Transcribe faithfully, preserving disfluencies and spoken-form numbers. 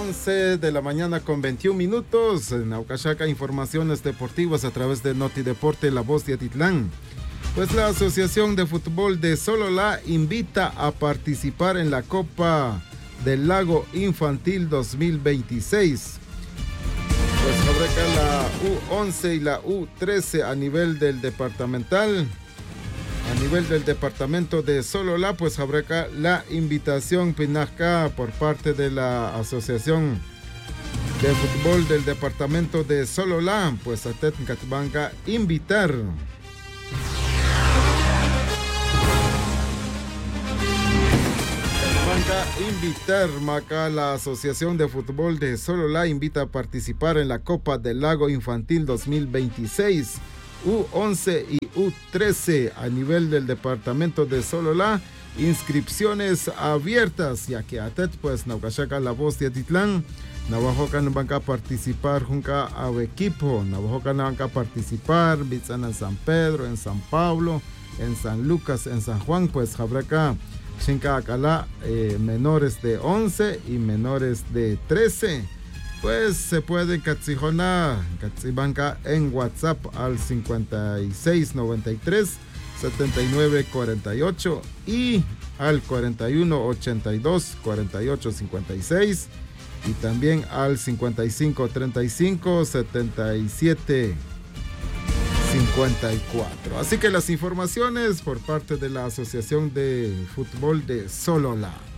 once de la mañana con veintiún minutos. En Naucachaca, informaciones deportivas a través de Noti Deporte, La Voz de Atitlán. Pues la Asociación de Fútbol de Sololá invita a participar en la Copa del Lago Infantil dos mil veintiséis. Pues fabrica la U once y la U trece a nivel del departamental. A nivel del departamento de Sololá, pues fabrica la invitación Pinasca por parte de la Asociación de Fútbol del departamento de Sololá. Pues a Técnica van a invitar. Invitar Maca, la Asociación de Fútbol de Sololá invita a participar en la Copa del Lago Infantil dos mil veintiséis, U once y U trece a nivel del departamento de Sololá. Inscripciones abiertas, ya que atet pues Naucachaca, La Voz de Atitlán, Navajoca no van a participar junto a equipo, Navajoca no van a participar, Bizana en San Pedro, en San Pablo, en San Lucas, en San Juan, pues habrá Chinca Acalá, eh, menores de once y menores de trece. Pues se puede Catzijona, Catzibanca en WhatsApp al cincuenta y seis noventa y tres setenta y nueve cuarenta y ocho y al cuarenta y uno ochenta y dos cuarenta y ocho cincuenta y seis y también al cincuenta y cinco treinta y cinco setenta y siete cincuenta y cuatro. Así que las informaciones por parte de la Asociación de Fútbol de Sololá.